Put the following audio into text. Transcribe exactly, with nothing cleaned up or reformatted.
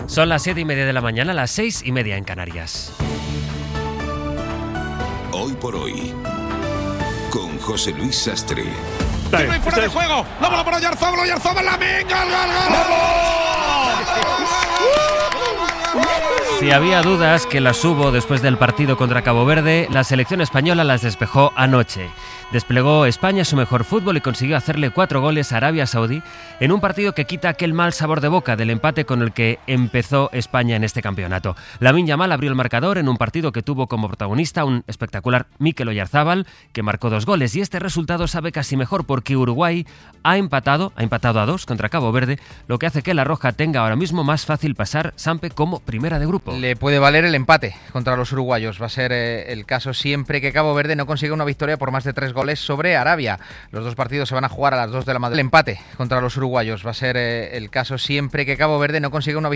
Son las siete y media de la mañana, las seis y media en Canarias. Hoy por hoy, con José Luis Sastre. ¡Tiro y fuera de juego! ¡La bola para Oyarzabal! ¡Oyarzabal la venga! ¡Gol, gol, gol! Si había dudas, que las hubo después del partido contra Cabo Verde, la selección española las despejó anoche. Desplegó España su mejor fútbol y consiguió hacerle cuatro goles a Arabia Saudí en un partido que quita aquel mal sabor de boca del empate con el que empezó España en este campeonato. Lamine Yamal abrió el marcador en un partido que tuvo como protagonista un espectacular Mikel Oyarzabal, que marcó dos goles, y este resultado sabe casi mejor porque Uruguay ha empatado, ha empatado a dos contra Cabo Verde, lo que hace que la Roja tenga ahora mismo más fácil pasar, Sampe, como primera de grupo. Le puede valer el empate contra los uruguayos. Va a ser eh, el caso siempre que Cabo Verde no consiga una victoria por más de tres goles sobre Arabia. Los dos partidos se van a jugar a las dos de la madrugada. El empate contra los uruguayos va a ser eh, el caso siempre que Cabo Verde no consiga una victoria